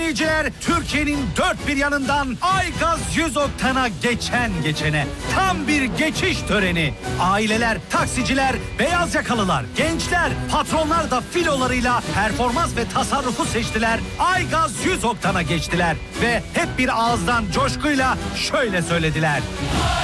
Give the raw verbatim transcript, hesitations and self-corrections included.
dinleyiciler, Türkiye'nin dört bir yanından Aygaz yüz oktana geçen geçene tam bir geçiş töreni. Aileler, taksiciler, beyaz yakalılar, gençler, patronlar da filolarıyla performans ve tasarrufu seçtiler. Aygaz yüz oktana geçtiler ve hep bir ağızdan coşkuyla şöyle söylediler: